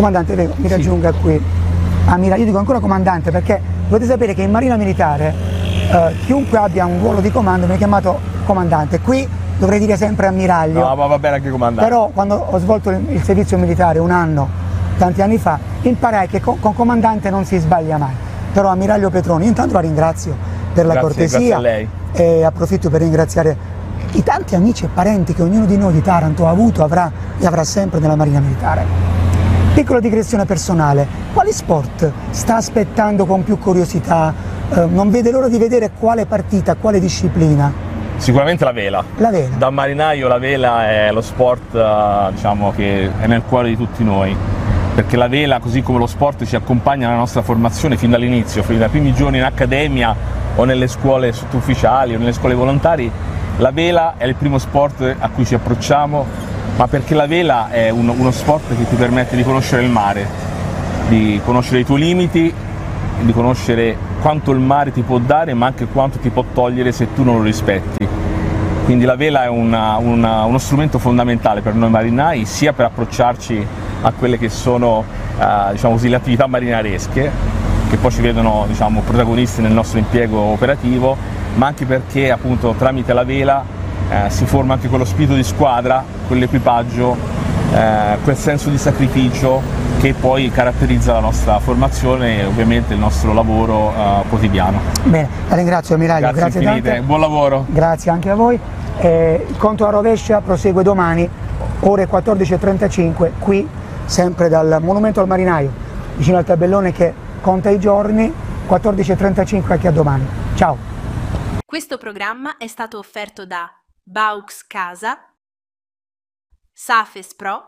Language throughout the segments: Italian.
Comandante, prego, mi raggiunga qui. Ammiraglio, io dico ancora comandante perché dovete sapere che in Marina Militare chiunque abbia un ruolo di comando viene chiamato comandante. Qui dovrei dire sempre ammiraglio. No, ma va bene anche comandante. Però quando ho svolto il servizio militare un anno, tanti anni fa, imparai che con comandante non si sbaglia mai. Però ammiraglio Petroni, io intanto la ringrazio per la cortesia. Grazie a lei. E approfitto per ringraziare i tanti amici e parenti che ognuno di noi di Taranto ha avuto, avrà e avrà sempre nella Marina Militare. Piccola digressione personale, quali sport sta aspettando con più curiosità? Non vede l'ora di vedere quale partita, quale disciplina? Sicuramente la vela. La vela. Da marinaio la vela è lo sport diciamo, che è nel cuore di tutti noi, perché la vela, così come lo sport, ci accompagna nella nostra formazione fin dall'inizio, fin dai primi giorni in accademia o nelle scuole sottufficiali o nelle scuole volontari. La vela è il primo sport a cui ci approcciamo, ma perché la vela è uno sport che ti permette di conoscere il mare, di conoscere i tuoi limiti, di conoscere quanto il mare ti può dare, ma anche quanto ti può togliere se tu non lo rispetti. Quindi la vela è uno strumento fondamentale per noi marinai, sia per approcciarci a quelle che sono diciamo così, le attività marinaresche, che poi ci vedono diciamo, protagonisti nel nostro impiego operativo, ma anche perché appunto tramite la vela si forma anche quello spirito di squadra, quell'equipaggio, quel senso di sacrificio che poi caratterizza la nostra formazione e ovviamente il nostro lavoro quotidiano. Bene, la ringrazio ammiraglio, grazie tante. Buon lavoro. Grazie anche a voi. Il conto a rovescia prosegue domani, ore 14.35, qui sempre dal Monumento al Marinaio, vicino al tabellone che conta i giorni, 14.35 anche a domani. Ciao. Questo programma è stato offerto da Baux Casa, Safes Pro,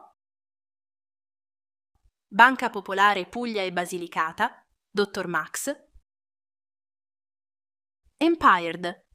Banca Popolare Puglia e Basilicata, Dr. Max, Empired,